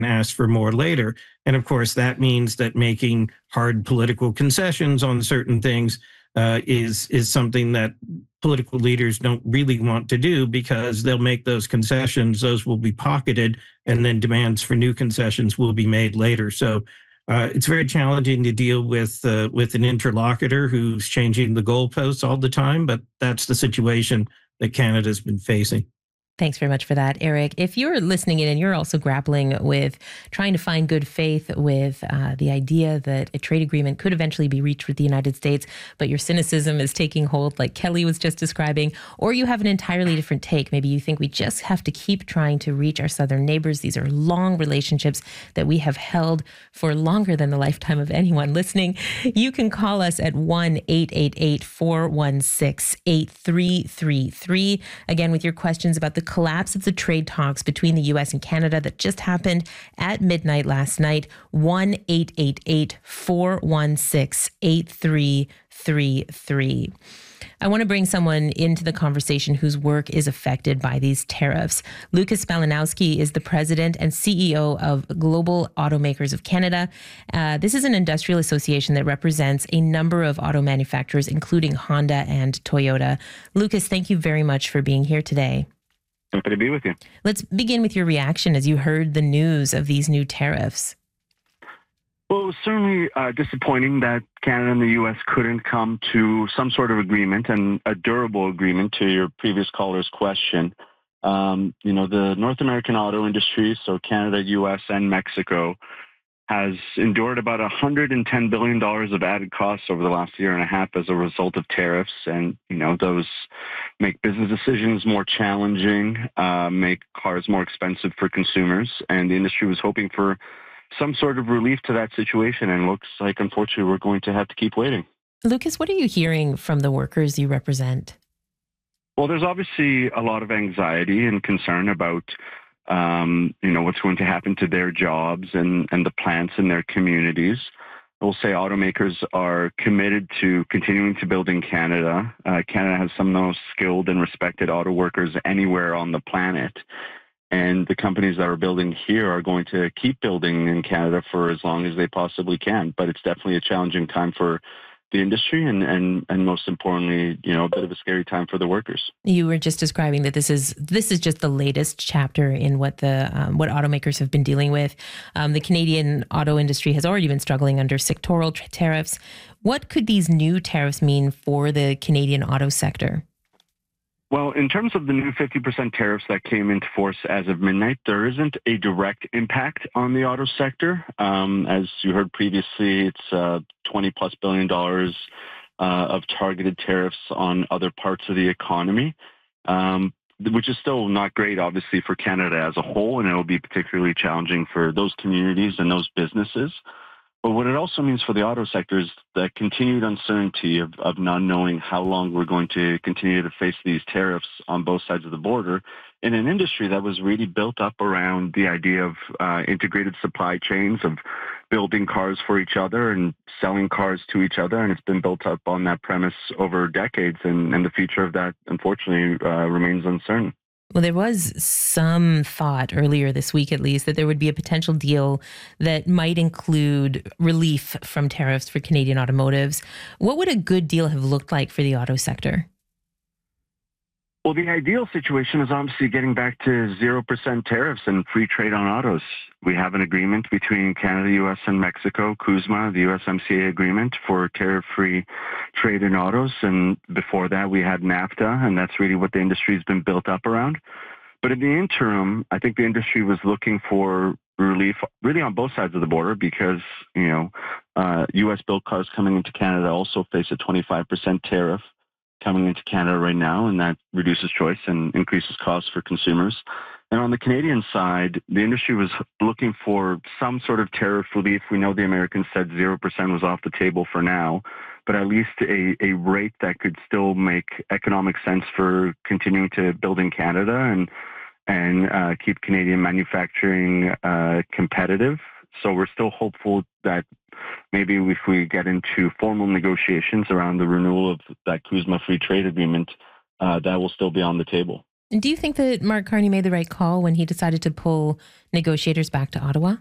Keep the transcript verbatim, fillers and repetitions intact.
ask for more later. And of course, that means that making hard political concessions on certain things uh, is is something that political leaders don't really want to do, because they'll make those concessions, those will be pocketed, and then demands for new concessions will be made later. So uh, it's very challenging to deal with uh, with an interlocutor who's changing the goalposts all the time, but that's the situation that Canada's been facing. Thanks very much for that, Eric. If you're listening in and you're also grappling with trying to find good faith with uh, the idea that a trade agreement could eventually be reached with the United States, but your cynicism is taking hold like Kelly was just describing, or you have an entirely different take. Maybe you think we just have to keep trying to reach our southern neighbors. These are long relationships that we have held for longer than the lifetime of anyone listening. You can call us at one eight eight eight, four one six, eight three three three. Again, with your questions about the collapse of the trade talks between the U S and Canada that just happened at midnight last night. one eight eight eight, four one six, eight three three three. I want to bring someone into the conversation whose work is affected by these tariffs. Lucas Malinowski is the president and C E O of Global Automakers of Canada. Uh, this is an industrial association that represents a number of auto manufacturers, including Honda and Toyota. Lucas, thank you very much for being here today. Happy to be with you. Let's begin with your reaction as you heard the news of these new tariffs. Well, it was certainly uh, disappointing that Canada and the U S couldn't come to some sort of agreement, and a durable agreement, to your previous caller's question. Um, you know, the North American auto industry, so Canada, U S, and Mexico, has endured about one hundred ten billion dollars of added costs over the last year and a half as a result of tariffs. And, you know, those make business decisions more challenging, uh, make cars more expensive for consumers. And the industry was hoping for some sort of relief to that situation. And looks like, unfortunately, we're going to have to keep waiting. Lucas, what are you hearing from the workers you represent? Well, there's obviously a lot of anxiety and concern about Um, you know, what's going to happen to their jobs and, and the plants in their communities. I will say automakers are committed to continuing to build in Canada. Uh, Canada has some of the most skilled and respected auto workers anywhere on the planet. And the companies that are building here are going to keep building in Canada for as long as they possibly can. But it's definitely a challenging time for the industry, and, and and most importantly, you know, a bit of a scary time for the workers. You were just describing that this is this is just the latest chapter in what the um, what automakers have been dealing with. Um, the Canadian auto industry has already been struggling under sectoral t- tariffs. What could these new tariffs mean for the Canadian auto sector? Well, in terms of the new fifty percent tariffs that came into force as of midnight, there isn't a direct impact on the auto sector. Um, as you heard previously, it's uh, twenty plus billion dollars uh, of targeted tariffs on other parts of the economy, um, which is still not great, obviously, for Canada as a whole, and it will be particularly challenging for those communities and those businesses. But what it also means for the auto sector is the continued uncertainty of, of not knowing how long we're going to continue to face these tariffs on both sides of the border in an industry that was really built up around the idea of uh, integrated supply chains, of building cars for each other and selling cars to each other. And it's been built up on that premise over decades. And, and the future of that, unfortunately, uh, remains uncertain. Well, there was some thought earlier this week, at least, that there would be a potential deal that might include relief from tariffs for Canadian automotives. What would a good deal have looked like for the auto sector? Well, the ideal situation is obviously getting back to zero percent tariffs and free trade on autos. We have an agreement between Canada, U S, and Mexico, CUSMA, the U S M C A agreement for tariff-free trade in autos. And before that, we had NAFTA, and that's really what the industry has been built up around. But in the interim, I think the industry was looking for relief really on both sides of the border because, you know, uh, U S-built cars coming into Canada also face a twenty-five percent tariff coming into Canada right now, and that reduces choice and increases costs for consumers. And on the Canadian side, the industry was looking for some sort of tariff relief. We know the Americans said zero percent was off the table for now, but at least a, a rate that could still make economic sense for continuing to build in Canada and and uh, keep Canadian manufacturing uh, competitive. So we're still hopeful that maybe if we get into formal negotiations around the renewal of that CUSMA free trade agreement, uh, that will still be on the table. And do you think that Mark Carney made the right call when he decided to pull negotiators back to Ottawa?